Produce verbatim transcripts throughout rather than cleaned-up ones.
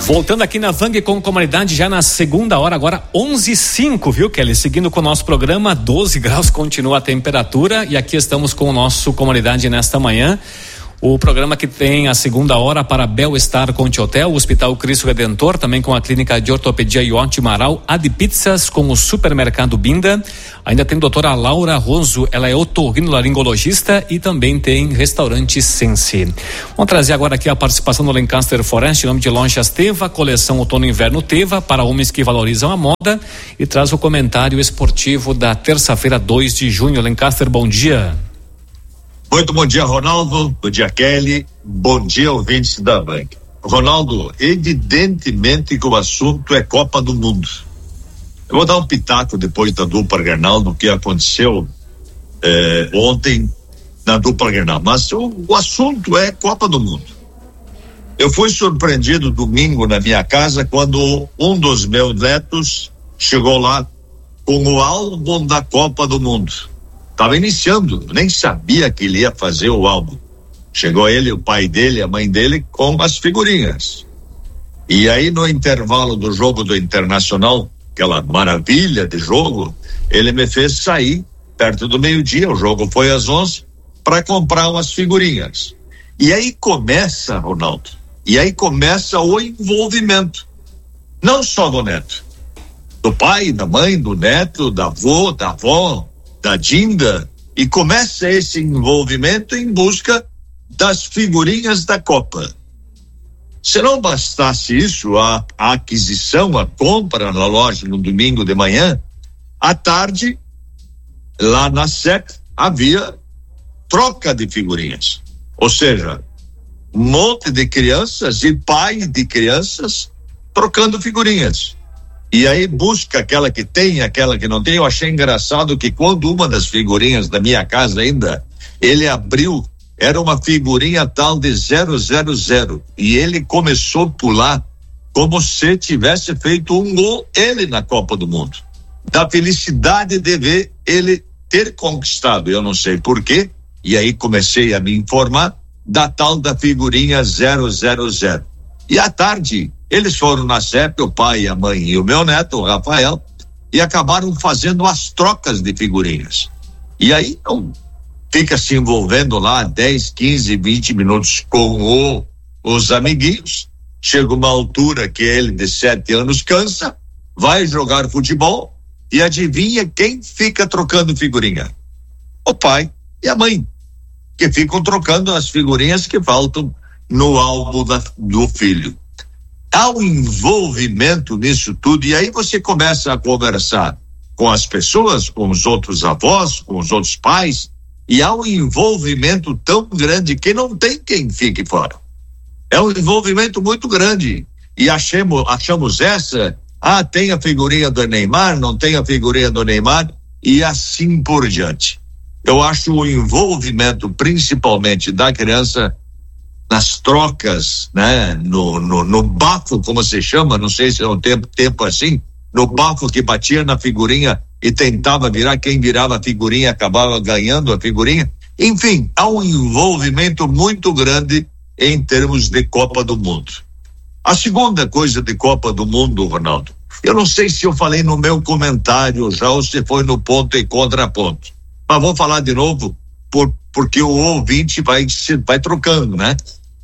Voltando aqui na Vang com comunidade já na segunda hora, agora onze e cinco, viu, Kelly? Seguindo com o nosso programa, doze graus continua a temperatura e aqui estamos com o nosso comunidade nesta manhã. O programa que tem a segunda hora para Bel-Estar Conte Hotel, o Hospital Cristo Redentor, também com a Clínica de Ortopedia Iote Amaral, Adi Pizzas com o Supermercado Binda. Ainda tem a doutora Laura Roso, ela é otorrinolaringologista e também tem Restaurante Sense. Vamos trazer agora aqui a participação do Lancaster Forest, em nome de Lojas Teva, coleção Outono e Inverno Teva, para homens que valorizam a moda, e traz o comentário esportivo da terça-feira, dois de junho. Lancaster, bom dia. Muito bom dia, Ronaldo. Bom dia, Kelly. Bom dia, ouvintes da Vang. Ronaldo, evidentemente que o assunto é Copa do Mundo. Eu vou dar um pitaco depois da dupla Grenal do que aconteceu eh, ontem na dupla Grenal, mas o, o assunto é Copa do Mundo. Eu fui surpreendido domingo na minha casa quando um dos meus netos chegou lá com o álbum da Copa do Mundo. Estava iniciando, nem sabia que ele ia fazer o álbum. Chegou ele, o pai dele, a mãe dele, com as figurinhas. E aí, no intervalo do jogo do Internacional, aquela maravilha de jogo, ele me fez sair perto do meio-dia, o jogo foi às onze, para comprar umas figurinhas. E aí começa, Ronaldo, e aí começa o envolvimento. Não só do neto, do pai, da mãe, do neto, da avó, da avó, da Dinda, e começa esse envolvimento em busca das figurinhas da Copa. Se não bastasse isso, a, a aquisição, a compra na loja no domingo de manhã, à tarde, lá na S E C, havia troca de figurinhas. Ou seja, um monte de crianças e pais de crianças trocando figurinhas. E aí busca aquela que tem, aquela que não tem. Eu achei engraçado que quando uma das figurinhas da minha casa ainda, ele abriu, era uma figurinha tal de zero zero zero, e ele começou a pular como se tivesse feito um gol ele na Copa do Mundo, da felicidade de ver ele ter conquistado, eu não sei porquê, e aí comecei a me informar da tal da figurinha zero zero zero. E à tarde eles foram na S E P, o pai, a mãe e o meu neto, o Rafael, e acabaram fazendo as trocas de figurinhas. E aí então, fica se envolvendo lá dez, quinze, vinte minutos com o, os amiguinhos. Chega uma altura que ele de sete anos cansa, vai jogar futebol e adivinha quem fica trocando figurinha? O pai e a mãe, que ficam trocando as figurinhas que faltam no álbum da, do filho. Há um envolvimento nisso tudo, e aí você começa a conversar com as pessoas, com os outros avós, com os outros pais, e há um envolvimento tão grande que não tem quem fique fora. É um envolvimento muito grande, e achamos, achamos essa, ah, tem a figurinha do Neymar, não tem a figurinha do Neymar, e assim por diante. Eu acho o envolvimento, principalmente da criança, nas trocas, né? No, no, no bafo, como se chama, não sei se é um tempo, tempo assim, no bafo que batia na figurinha e tentava virar, quem virava a figurinha acabava ganhando a figurinha. Enfim, há um envolvimento muito grande em termos de Copa do Mundo. A segunda coisa de Copa do Mundo, Ronaldo, eu não sei se eu falei no meu comentário já ou se foi no ponto e contraponto, mas vou falar de novo por, porque o ouvinte vai, vai trocando, né?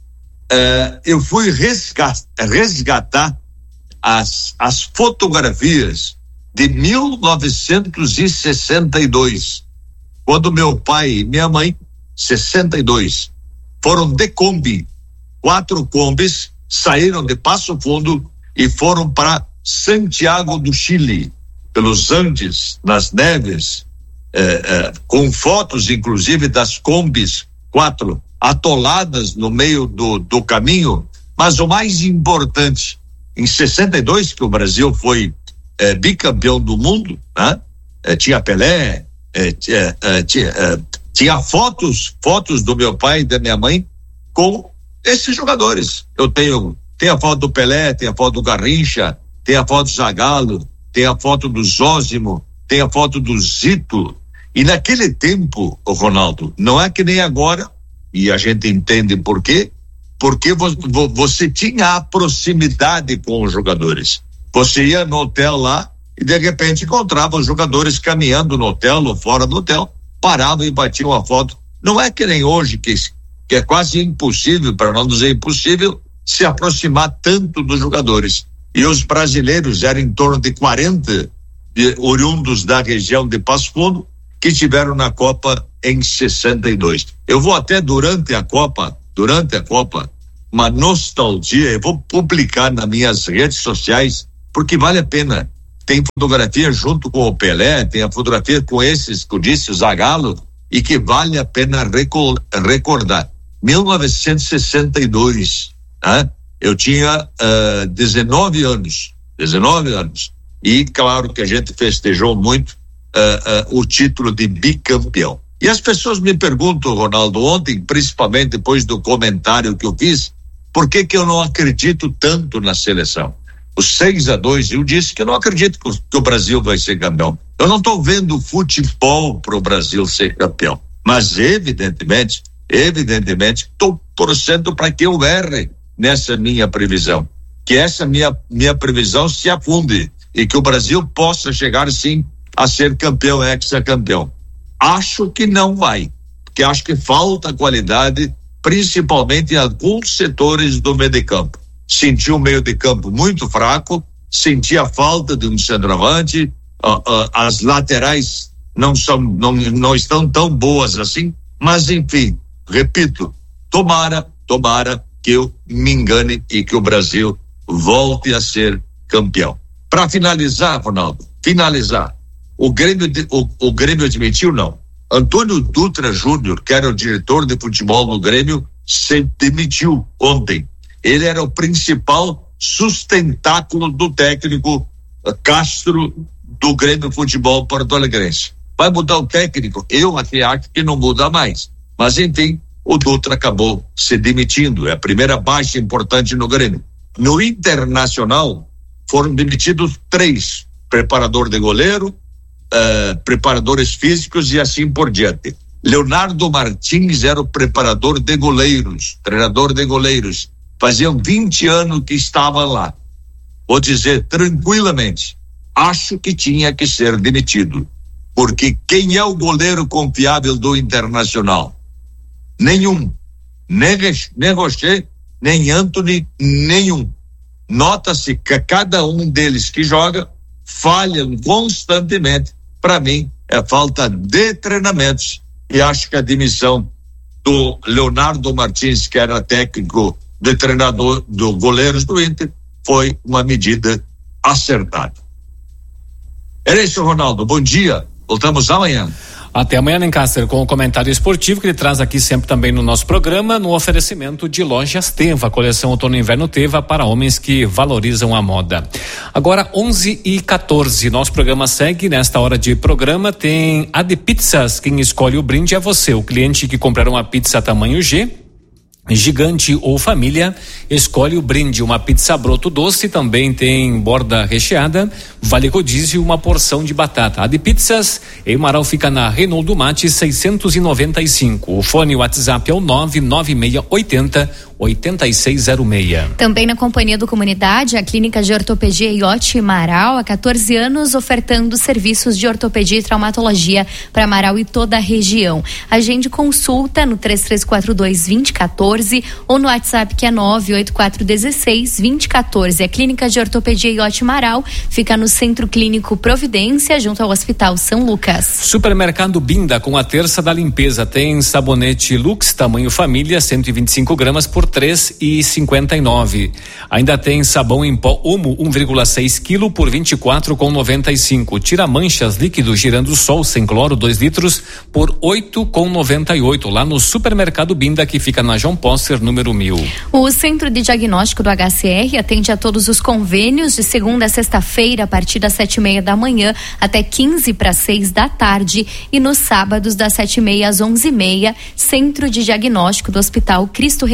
Uh, eu fui resgatar, resgatar as, as fotografias de mil novecentos e sessenta e dois, quando meu pai e minha mãe, sessenta e dois, foram de Kombi, quatro Kombis, saíram de Passo Fundo e foram para Santiago do Chile, pelos Andes, nas neves, eh, eh, com fotos inclusive das Kombis, quatro atoladas no meio do, do caminho. Mas o mais importante, em sessenta e dois, que o Brasil foi eh, bicampeão do mundo, né? Eh, tinha Pelé, eh, tinha, eh, tinha, eh, tinha fotos, fotos do meu pai e da minha mãe com esses jogadores. Eu tenho, tenho a foto do Pelé, tem a foto do Garrincha, tem a foto do Zagallo, tem a foto do Zósimo, tem a foto do Zito. E naquele tempo, o Ronaldo, não é que nem agora, e a gente entende por quê, porque vo, vo, você tinha a proximidade com os jogadores. Você ia no hotel lá e de repente encontrava os jogadores caminhando no hotel ou fora do hotel, paravam e batiam uma foto. Não é que nem hoje, que, que é quase impossível, para não dizer impossível, se aproximar tanto dos jogadores. E os brasileiros eram em torno de quarenta de, oriundos da região de Passo Fundo, que tiveram na Copa em sessenta e dois. Eu vou até durante a Copa, durante a Copa, uma nostalgia, eu vou publicar nas minhas redes sociais, porque vale a pena. Tem fotografia junto com o Pelé, tem a fotografia com esses que eu disse, o Zagallo, e que vale a pena recordar. mil novecentos e sessenta e dois, né? Eu tinha uh, dezenove anos, dezenove anos, e claro que a gente festejou muito uh, uh, o título de bicampeão. E as pessoas me perguntam, Ronaldo, ontem, principalmente depois do comentário que eu fiz, por que que eu não acredito tanto na seleção? Os seis a dois, eu disse que eu não acredito que o, que o Brasil vai ser campeão. Eu não estou vendo futebol para o Brasil ser campeão, mas evidentemente, evidentemente, estou torcendo para que eu erre nessa minha previsão, que essa minha minha previsão se afunde e que o Brasil possa chegar sim a ser campeão, hexacampeão. Acho que não vai, porque acho que falta qualidade, principalmente em alguns setores do meio de campo. Senti um meio de campo muito fraco, senti a falta de um centroavante, uh, uh, as laterais não são, não, não estão tão boas assim, mas enfim, repito, tomara, tomara que eu me engane e que o Brasil volte a ser campeão. Para finalizar, Ronaldo, finalizar, o Grêmio, o, o Grêmio admitiu não. Antônio Dutra Júnior, que era o diretor de futebol do Grêmio, se demitiu ontem. Ele era o principal sustentáculo do técnico Castro do Grêmio Futebol Porto-Alegrense. Vai mudar o técnico? Eu até acho que não muda mais. Mas enfim, o Dutra acabou se demitindo. É a primeira baixa importante no Grêmio. No Internacional foram demitidos três: preparador de goleiro, uh, preparadores físicos e assim por diante. Leonardo Martins era o preparador de goleiros, treinador de goleiros. Faziam vinte anos que estava lá. Vou dizer tranquilamente, acho que tinha que ser demitido. Porque quem é o goleiro confiável do Internacional? Nenhum. Nem, nem Rocher, nem Antony, nenhum. Nota-se que cada um deles que joga falham constantemente. Para mim, é falta de treinamentos. E acho que a demissão do Leonardo Martins, que era técnico de treinador do goleiros do Inter, foi uma medida acertada. Era isso, Ronaldo. Bom dia. Voltamos amanhã. Até amanhã, Lencaster, com o comentário esportivo que ele traz aqui sempre também no nosso programa, no oferecimento de Lojas Teva, coleção outono e inverno Teva para homens que valorizam a moda. Agora onze e quatorze, nosso programa segue. Nesta hora de programa tem a de pizzas. Quem escolhe o brinde é você, o cliente que comprar uma pizza tamanho G, gigante ou família, escolhe o brinde, uma pizza broto doce, também tem borda recheada, vale rodízio, uma porção de batata. A de pizzas em Marau fica na Renault do Mate seiscentos e noventa e cinco. O fone WhatsApp é o nove nove seis oito zero oito seis zero seis. Também na companhia do Comunidade, a Clínica de Ortopedia Iote Marau, há quatorze anos ofertando serviços de ortopedia e traumatologia para Marau e toda a região. Agende consulta no três três quatro dois, dois zero um quatro ou no WhatsApp que é nove oito quatro um seis, dois zero um quatro. A Clínica de Ortopedia Iote Marau fica no Centro Clínico Providência, junto ao Hospital São Lucas. Supermercado Binda, com a terça da limpeza, tem sabonete Lux, tamanho família, cento e vinte e cinco gramas por três e cinquenta e nove. Ainda tem sabão em pó Omo um vírgula seis quilo por vinte e quatro com noventa e cinco. Tira manchas líquido girando sol sem cloro dois litros por oito com noventa e oito. Lá no Supermercado Binda, que fica na João Póster, número mil. O Centro de Diagnóstico do H C R atende a todos os convênios de segunda a sexta-feira a partir das sete e meia da manhã até quinze para seis da tarde e nos sábados das sete e meia às onze e meia. Centro de Diagnóstico do Hospital Cristo Redentor.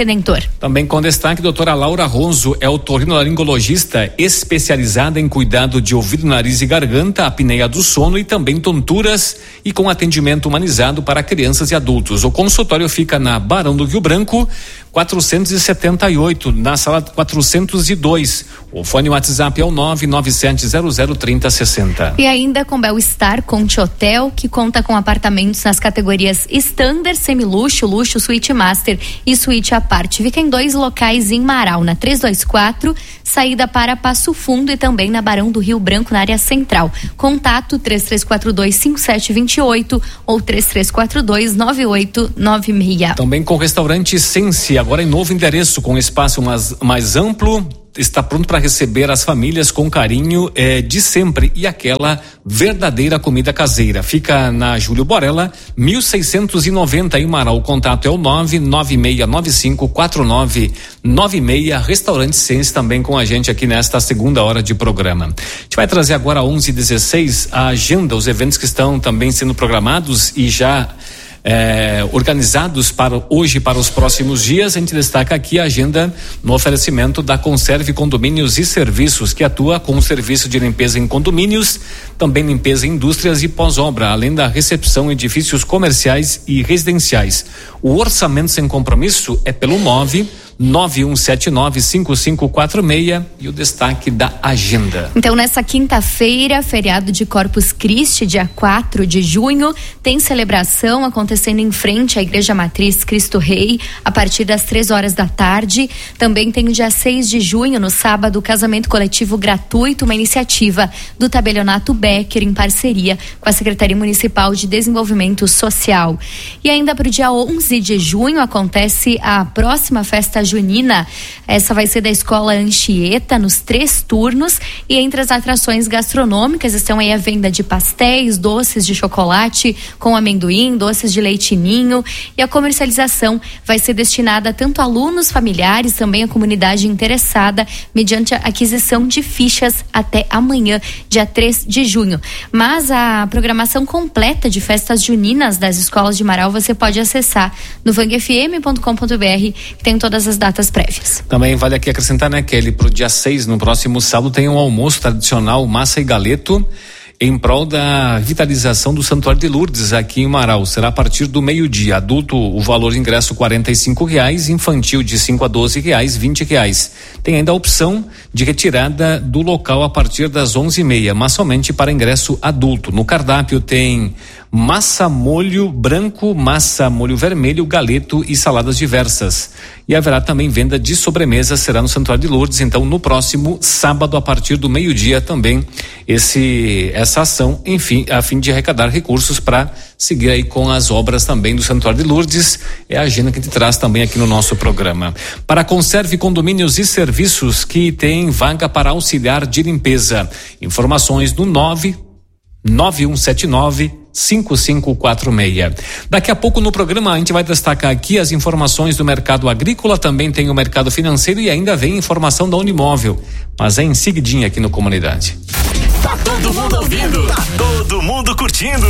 Também com destaque, doutora Laura Ronzo é otorrinolaringologista especializada em cuidado de ouvido, nariz e garganta, apneia do sono e também tonturas, e com atendimento humanizado para crianças e adultos. O consultório fica na Barão do Rio Branco, quatrocentos e setenta e oito, na sala quatrocentos e dois. O fone WhatsApp é o nove nove sete zero zero trinta sessenta. E ainda com Belstar Conte Hotel, que conta com apartamentos nas categorias Standard, Semiluxo, Luxo, Suíte Master e Suíte à parte. Fica em dois locais em Marau, na trezentos e vinte e quatro, saída para Passo Fundo, e também na Barão do Rio Branco, na área central. Contato três três quatro dois cinco sete dois oito ou três três quatro dois nove oito nove seis. Também com o restaurante Sense, agora em novo endereço, com espaço mais, mais amplo. Está pronto para receber as famílias com carinho eh, de sempre e aquela verdadeira comida caseira. Fica na Júlio Borella, mil seiscentos e noventa em Marau. O contato é o nove nove seis nove cinco quatro nove nove seis. Restaurante Sense também com a gente aqui nesta segunda hora de programa. A gente vai trazer agora às onze e dezesseis a agenda, os eventos que estão também sendo programados e já É, organizados para hoje e para os próximos dias. A gente destaca aqui a agenda no oferecimento da Conserve Condomínios e Serviços, que atua com o serviço de limpeza em condomínios, também limpeza em indústrias e pós-obra, além da recepção em edifícios comerciais e residenciais. O orçamento sem compromisso é pelo nove nove um sete nove cinco cinco quatro seis e o destaque da agenda. Então, nessa quinta-feira, feriado de Corpus Christi, dia quatro de junho, tem celebração acontecendo em frente à Igreja Matriz Cristo Rei, a partir das três horas da tarde. Também tem o dia seis de junho, no sábado, casamento coletivo gratuito, uma iniciativa do Tabelionato Becker, em parceria com a Secretaria Municipal de Desenvolvimento Social. E ainda para o dia onze de junho acontece a próxima festa junina. Essa vai ser da Escola Anchieta, nos três turnos, e entre as atrações gastronômicas estão aí a venda de pastéis, doces de chocolate com amendoim, doces de leite ninho, e a comercialização vai ser destinada tanto a alunos, familiares, também a comunidade interessada, mediante a aquisição de fichas até amanhã, dia três de junho. Mas a programação completa de festas juninas das escolas de Marau você pode acessar no vang f m ponto com ponto b r, que tem todas as datas prévias. Também vale aqui acrescentar, né, Kelly, pro dia seis, no próximo sábado, tem um almoço tradicional, massa e galeto, em prol da vitalização do Santuário de Lourdes aqui em Marau. Será a partir do meio-dia. Adulto, o valor de ingresso quarenta e cinco reais, infantil de cinco a doze reais, vinte reais. Tem ainda a opção de retirada do local a partir das onze e meia, mas somente para ingresso adulto. No cardápio tem massa molho branco, massa molho vermelho, galeto e saladas diversas. E haverá também venda de sobremesa, será no Santuário de Lourdes, então no próximo sábado a partir do meio-dia também esse essa ação, enfim, a fim de arrecadar recursos para seguir aí com as obras também do Santuário de Lourdes. É a agenda que a gente traz também aqui no nosso programa. Para a Conserve Condomínios e Serviços, que tem vaga para auxiliar de limpeza. Informações no nove nove um sete nove cinco cinco quatro seis. Daqui a pouco no programa a gente vai destacar aqui as informações do mercado agrícola, também tem o mercado financeiro e ainda vem informação da Unimóvel, mas é em seguidinha aqui no Comunidade. Tá todo mundo ouvindo, tá todo mundo curtindo.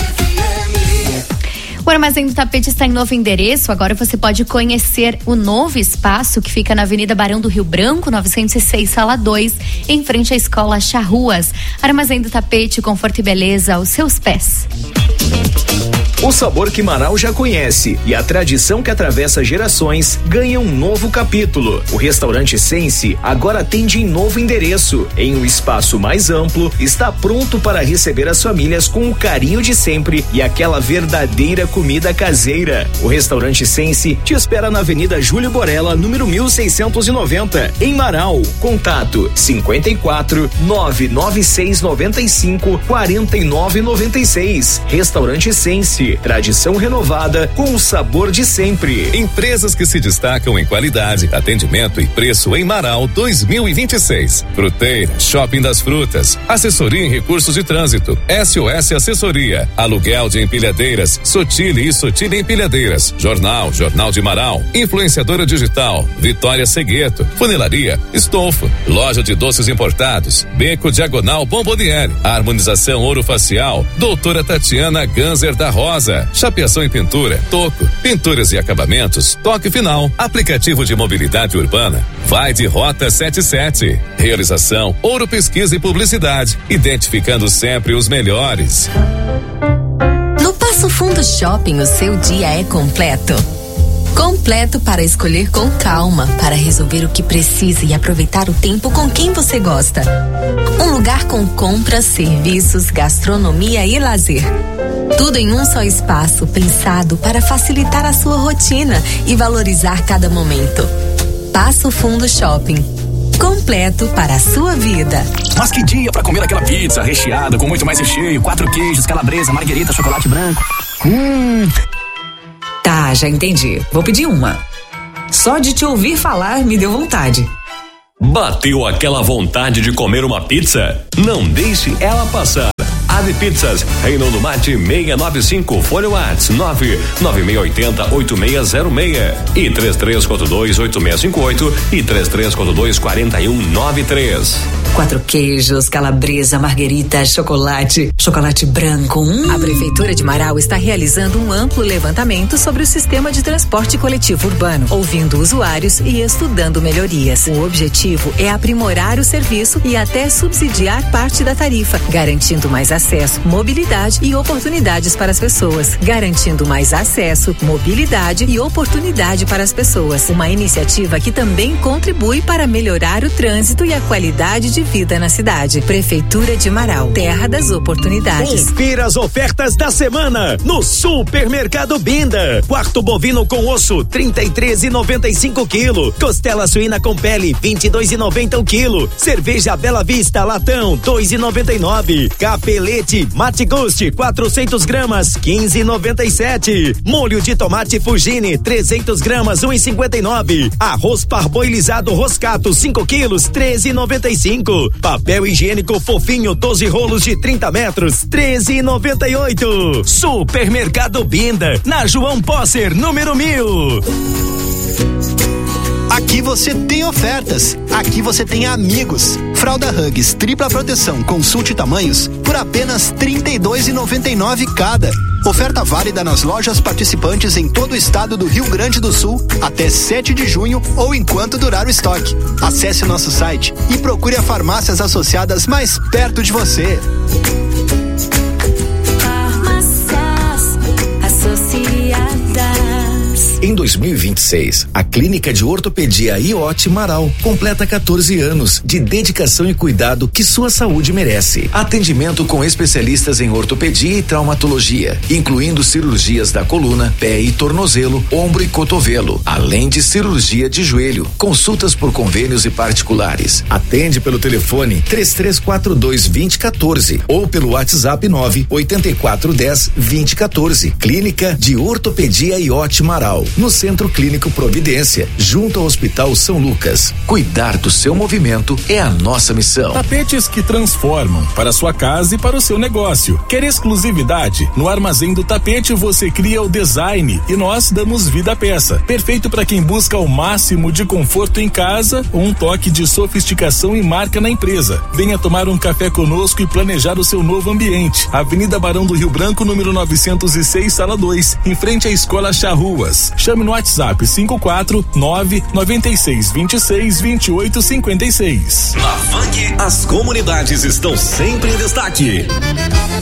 O Armazém do Tapete está em novo endereço. Agora você pode conhecer o novo espaço que fica na Avenida Barão do Rio Branco, novecentos e seis, sala dois, em frente à Escola Charruas. Armazém do Tapete, conforto e beleza aos seus pés. O sabor que Marau já conhece e a tradição que atravessa gerações ganha um novo capítulo. O restaurante Sense agora atende em novo endereço. Em um espaço mais amplo, está pronto para receber as famílias com o carinho de sempre e aquela verdadeira comida caseira. O restaurante Sense te espera na Avenida Júlio Borella, número mil seiscentos e noventa, em Marau. Contato cinquenta e quatro, nove nove seis noventa e cinco, quarenta e nove noventa e seis. Restaurante Sense, tradição renovada com o sabor de sempre. Empresas que se destacam em qualidade, atendimento e preço em Marau dois mil e vinte e seis. Fruteira, Shopping das Frutas, assessoria em recursos de trânsito, S O S Assessoria, aluguel de empilhadeiras, Sotile e Sotile Empilhadeiras, Jornal, Jornal de Marau, Influenciadora Digital, Vitória Segueto, Funilaria, Estofo, Loja de Doces Importados, Beco Diagonal Bomboniere, Harmonização Orofacial, Doutora Tatiana Ganzer da Rosa, casa. Chapeação em pintura, toco, pinturas e acabamentos, toque final. Aplicativo de mobilidade urbana. Vai de Rota setenta e sete. Realização Ouro Pesquisa e Publicidade. Identificando sempre os melhores. No Passo Fundo Shopping, o seu dia é completo. Completo para escolher com calma, para resolver o que precisa e aproveitar o tempo com quem você gosta. Um lugar com compras, serviços, gastronomia e lazer. Tudo em um só espaço, pensado para facilitar a sua rotina e valorizar cada momento. Passo Fundo Shopping. Completo para a sua vida. Mas que dia para comer aquela pizza recheada com muito mais recheio, quatro queijos, calabresa, marguerita, chocolate branco. Hum... Tá, já entendi. Vou pedir uma. Só de te ouvir falar me deu vontade. Bateu aquela vontade de comer uma pizza? Não deixe ela passar. Ave Pizzas, Reino do Mate seiscentos e noventa e cinco, Folha Whats nove nove seis oito zero oito seis zero seis e três três quatro dois oito seis cinco oito e três três quatro dois quatro um nove três. Quatro queijos, calabresa, marguerita, chocolate, chocolate branco. Hum. A Prefeitura de Marau está realizando um amplo levantamento sobre o sistema de transporte coletivo urbano, ouvindo usuários e estudando melhorias. O objetivo é aprimorar o serviço e até subsidiar parte da tarifa, garantindo mais acesso, mobilidade e oportunidades para as pessoas. Garantindo mais acesso, mobilidade e oportunidade para as pessoas. Uma iniciativa que também contribui para melhorar o trânsito e a qualidade de vida na cidade. Prefeitura de Marau, terra das oportunidades. Confira as ofertas da semana no Supermercado Binda. Quarto bovino com osso, trinta e três reais e noventa e cinco quilo. Costela suína com pele, vinte e dois reais e noventa o quilo. Cerveja Bela Vista latão, dois reais e noventa e nove. Capelete Mate Ghost, quatrocentos gramas, quinze reais e noventa e sete. Molho de tomate Fugine, trezentos gramas, um real e cinquenta e nove. Arroz parboilizado Roscato, cinco quilos, treze reais e noventa e cinco. Papel higiênico fofinho, doze rolos de trinta metros, treze reais e noventa e oito. Supermercado Binda, na João Posser, número mil. Aqui você tem ofertas, aqui você tem amigos. Fralda Huggies tripla proteção, consulte tamanhos por apenas trinta e dois reais e noventa e nove cada. Oferta válida nas lojas participantes em todo o estado do Rio Grande do Sul até sete de junho ou enquanto durar o estoque. Acesse o nosso site e procure as farmácias associadas mais perto de você. Farmácias Associadas. Em dois mil e vinte e seis, a Clínica de Ortopedia I O T Marau completa quatorze anos de dedicação e cuidado que sua saúde merece. Atendimento com especialistas em ortopedia e traumatologia, incluindo cirurgias da coluna, pé e tornozelo, ombro e cotovelo, além de cirurgia de joelho. Consultas por convênios e particulares. Atende pelo telefone três três quatro dois, dois zero um quatro ou pelo WhatsApp nove oito quatro um zero, dois zero um quatro. Clínica de Ortopedia I O T Marau, no Centro Clínico Providência, junto ao Hospital São Lucas. Cuidar do seu movimento é a nossa missão. Tapetes que transformam para a sua casa e para o seu negócio. Quer exclusividade? No Armazém do Tapete você cria o design e nós damos vida à peça. Perfeito para quem busca o máximo de conforto em casa ou um toque de sofisticação e marca na empresa. Venha tomar um café conosco e planejar o seu novo ambiente. Avenida Barão do Rio Branco, número novecentos e seis, sala dois, em frente à Escola Charruas. Chame no WhatsApp cinco quatro nove nove seis dois seis dois oito cinco seis. Na Funk, as comunidades estão sempre em destaque.